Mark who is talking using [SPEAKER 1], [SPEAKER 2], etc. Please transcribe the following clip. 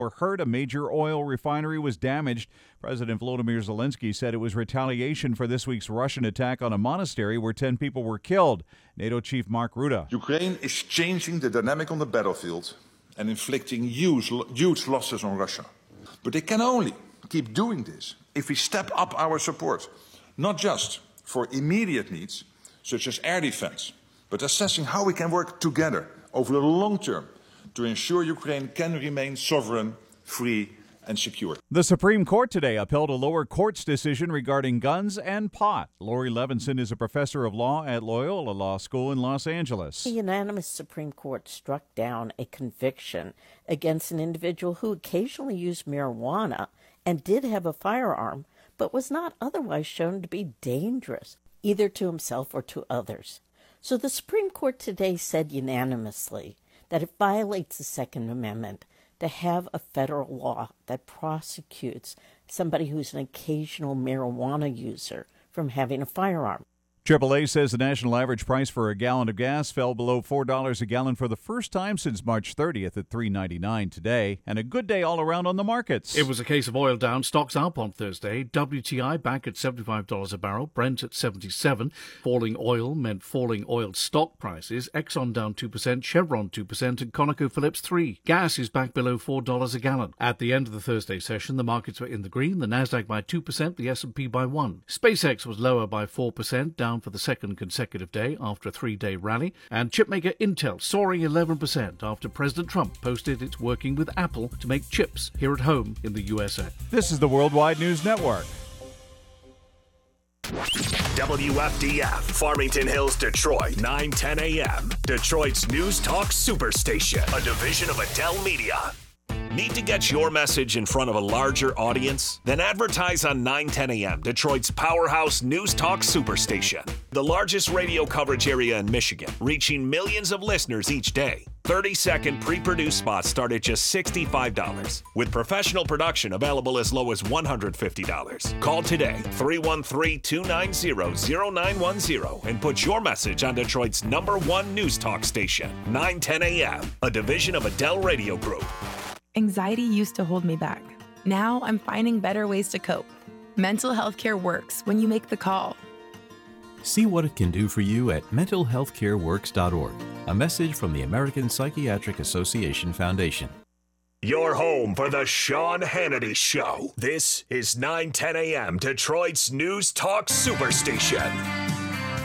[SPEAKER 1] were hurt. A major oil refinery was damaged. President Volodymyr Zelensky said it was retaliation for this week's Russian attack on a monastery where 10 people were killed. NATO Chief Mark Rutte.
[SPEAKER 2] Ukraine is changing the dynamic on the battlefield and inflicting huge losses on Russia. But they can only keep doing this if we step up our support, not just for immediate needs, such as air defense, but assessing how we can work together over the long term to ensure Ukraine can remain sovereign, free, and secure.
[SPEAKER 1] The Supreme Court today upheld a lower court's decision regarding guns and pot. Lori Levinson is a professor of law at Loyola Law School in Los Angeles.
[SPEAKER 3] The unanimous Supreme Court struck down a conviction against an individual who occasionally used marijuana and did have a firearm, but was not otherwise shown to be dangerous, either to himself or to others. So the Supreme Court today said unanimously that it violates the Second Amendment to have a federal law that prosecutes somebody who's an occasional marijuana user from having a firearm.
[SPEAKER 1] AAA says the national average price for a gallon of gas fell below $4 a gallon for the first time since March 30th at $3.99 today, and a good day all around on the markets.
[SPEAKER 4] It was a case of oil down, stocks up on Thursday. WTI back at $75 a barrel, Brent at $77. Falling oil meant falling oil stock prices. Exxon down 2%, Chevron 2%, and ConocoPhillips 3%. Gas is back below $4 a gallon. At the end of the Thursday session, the markets were in the green, the Nasdaq by 2%, the S&P by 1%. SpaceX was lower by 4%, down for the second consecutive day after a 3-day rally, and chipmaker Intel soaring 11% after President Trump posted it's working with Apple to make chips here at home in the USA.
[SPEAKER 1] This is the Worldwide News Network.
[SPEAKER 5] WFDF, Farmington Hills, Detroit, 9:10 a.m. Detroit's News Talk Superstation, a division of Adele Media. Need to get your message in front of a larger audience? Then advertise on 9:10 a.m., Detroit's powerhouse News Talk Superstation. The largest radio coverage area in Michigan, reaching millions of listeners each day. 30-second pre-produced spots start at just $65, with professional production available as low as $150. Call today, 313-290-0910, and put your message on Detroit's #1 News Talk station, 9:10 a.m., a division of Adele Radio Group.
[SPEAKER 6] Anxiety used to hold me back. Now I'm finding better ways to cope. Mental health care works when you make the call.
[SPEAKER 7] See what it can do for you at mentalhealthcareworks.org. A message from the American Psychiatric Association Foundation.
[SPEAKER 5] Your home for the Sean Hannity Show. This is 9:10 a.m. Detroit's News Talk Superstation.